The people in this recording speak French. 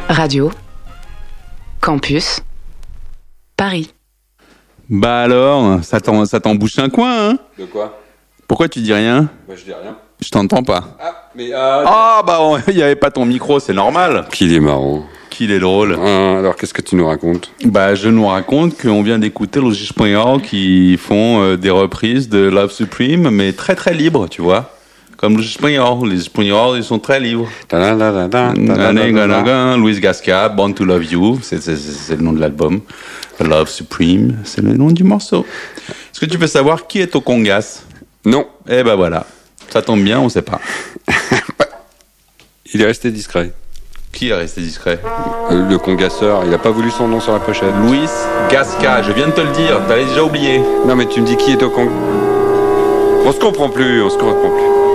Radio Campus Paris. Bah alors, ça t'embouche un coin, hein? De quoi? Pourquoi tu dis rien? Bah je dis rien. Je t'entends pas. Ah, mais Ah bah il y avait pas ton micro, c'est normal. qu'il est marrant. Qu'il est drôle. Alors qu'est-ce que tu nous racontes? Bah je nous raconte qu'on vient d'écouter les Espagnols qui font des reprises de Love Supreme, mais très très libres, tu vois. Comme les Espagnols ils sont très libres. Luis Gasca, Born to Love You, c'est le nom de l'album. Love Supreme, c'est le nom du morceau. Est-ce que tu veux savoir qui est au congas? Non. Eh ben voilà, ça tombe bien, on sait pas. Il est resté discret. Qui est resté discret? Le congasseur, il a pas voulu son nom sur la pochette. Luis Gasca, je viens de te le dire, t'avais déjà oublié. Non mais tu me dis qui est au On se comprend plus.